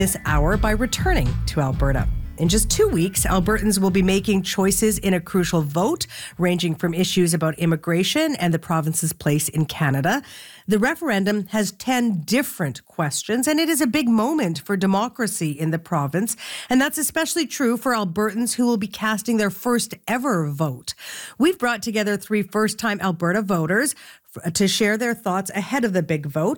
this hour by returning to Alberta. In just 2 weeks, Albertans will be making choices in a crucial vote, ranging from issues about immigration and the province's place in Canada. The referendum has 10 different questions, and it is a big moment for democracy in the province. And that's especially true for Albertans who will be casting their first ever vote. We've brought together 3 first-time Alberta voters to share their thoughts ahead of the big vote.